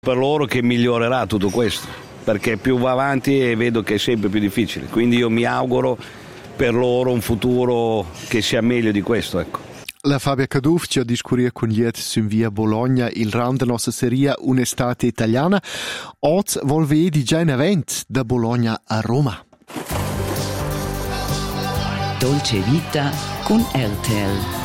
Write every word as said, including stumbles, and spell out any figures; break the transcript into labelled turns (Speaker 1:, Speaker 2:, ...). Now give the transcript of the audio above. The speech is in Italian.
Speaker 1: Per loro che migliorerà tutto questo, perché più va avanti e vedo che è sempre più difficile, quindi io mi auguro per loro un futuro che sia meglio di questo, ecco.
Speaker 2: La Fabia Caduff ci ha discusso con Iet su via Bologna il round della nostra serie Un'estate italiana. Oggi vuol vedere già in event da Bologna a Roma.
Speaker 3: Dolce Vita con R T L.